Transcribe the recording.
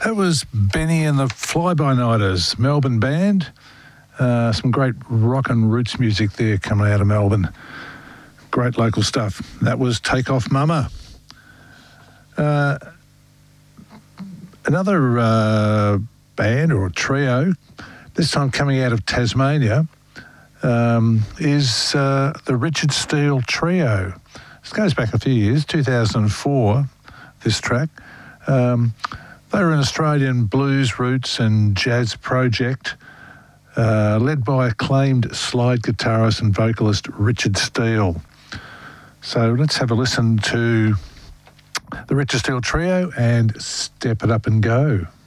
That was Benny and the Fly-By-Nighters, Melbourne band. Some great rock and roots music there coming out of Melbourne. Great local stuff. That was Take Off Mama. Another band or a trio, this time coming out of Tasmania, is the Richard Steele Trio. This goes back a few years, 2004, this track. They were an Australian blues roots and jazz project led by acclaimed slide guitarist and vocalist Richard Steele. So let's have a listen to the Richard Steele Trio and Step It Up and Go.